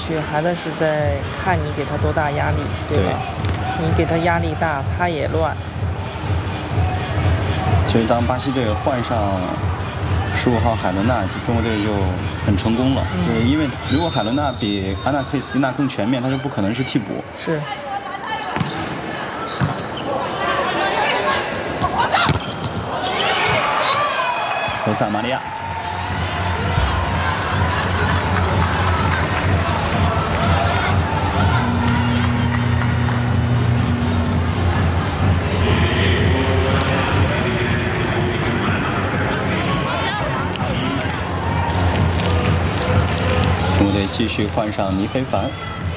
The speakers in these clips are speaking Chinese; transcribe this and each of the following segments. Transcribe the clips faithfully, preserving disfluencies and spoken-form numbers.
许孩子是在看你给他多大压力，对吧？对，你给他压力大，他也乱。 其实当巴西队换上十五号海伦娜，中国队就很成功了。嗯、就是因为如果海伦娜比安娜克里斯蒂娜更全面，她就不可能是替补。 是。 罗萨玛利亚。中国队继续换上倪非凡。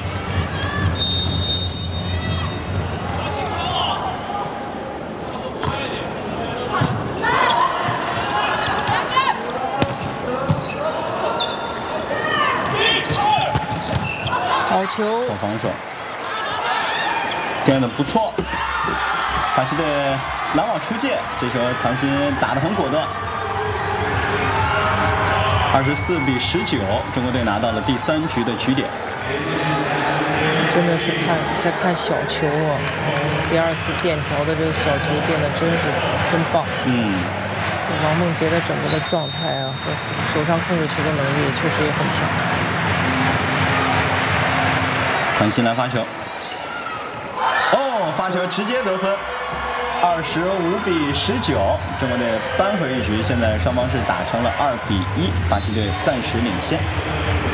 好球！ 好防守，垫的不错。巴西队拦网出界，这球唐鑫打得很果断。二十四比十九，中国队拿到了第三局的局点。 真的是看在看小球啊！第二次垫条的这个小球垫的真是真棒。 嗯。 王梦洁的整个的状态啊和手上控制球的能力确实也很强。 唐鑫来发球，哦，发球直接得分，二十五比十九，中国队扳回一局，现在双方是打成了二比一，巴西队暂时领先。